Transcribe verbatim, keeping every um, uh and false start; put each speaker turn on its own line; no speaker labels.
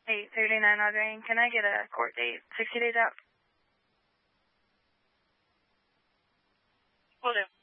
eight thirty-nine Audrain. Can I get a court date sixty days out?
Will do.